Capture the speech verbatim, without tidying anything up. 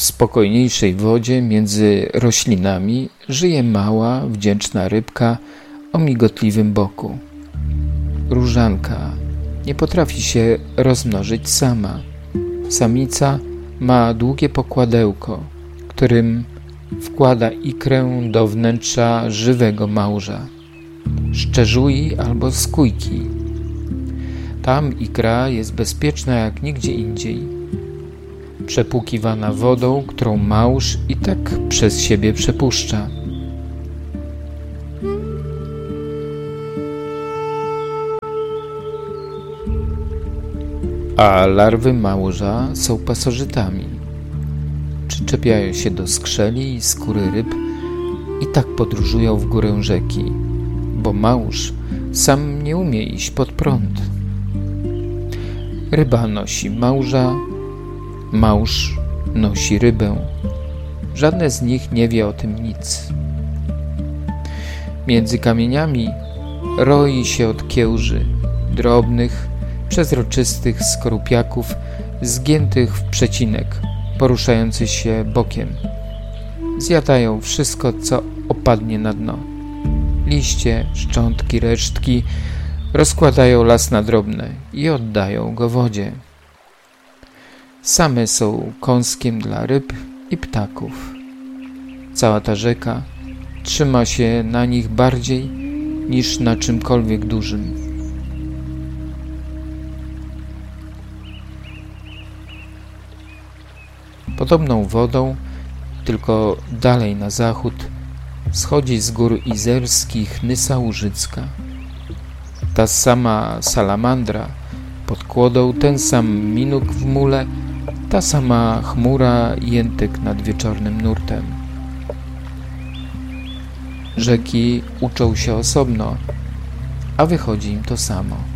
W spokojniejszej wodzie między roślinami żyje mała, wdzięczna rybka o migotliwym boku. Różanka nie potrafi się rozmnożyć sama. Samica ma długie pokładełko, którym wkłada ikrę do wnętrza żywego małża, szczerzui albo skójki. Tam ikra jest bezpieczna jak nigdzie indziej, przepłukiwana wodą, którą małż i tak przez siebie przepuszcza. A larwy małża są pasożytami. Przyczepiają się do skrzeli i skóry ryb i tak podróżują w górę rzeki, bo małż sam nie umie iść pod prąd. Ryba nosi małża, małż nosi rybę. Żadne z nich nie wie o tym nic. Między kamieniami roi się od kiełży, drobnych, przezroczystych skorupiaków zgiętych w przecinek, poruszających się bokiem. Zjadają wszystko, co opadnie na dno. Liście, szczątki, resztki rozkładają las na drobne i oddają go wodzie. Same są kąskiem dla ryb i ptaków. Cała ta rzeka trzyma się na nich bardziej niż na czymkolwiek dużym. Podobną wodą, tylko dalej na zachód, schodzi z gór izerskich Nysa Łużycka. Ta sama salamandra pod kłodą, ten sam minuk w mule, ta sama chmura jętyk nad wieczornym nurtem. Rzeki uczą się osobno, a wychodzi im to samo.